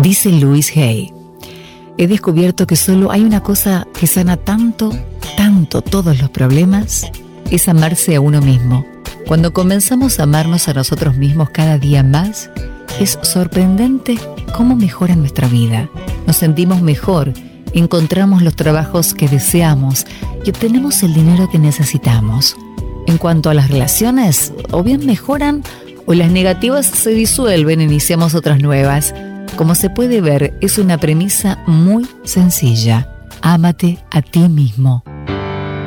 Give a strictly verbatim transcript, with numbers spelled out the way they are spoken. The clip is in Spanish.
Dice Louise Hay: he descubierto que solo hay una cosa que sana tanto, tanto todos los problemas, es amarse a uno mismo. Cuando comenzamos a amarnos a nosotros mismos cada día más, es sorprendente cómo mejora nuestra vida. Nos sentimos mejor, encontramos los trabajos que deseamos y obtenemos el dinero que necesitamos. En cuanto a las relaciones, o bien mejoran o las negativas se disuelven e iniciamos otras nuevas. Como se puede ver, es una premisa muy sencilla. Ámate a ti mismo.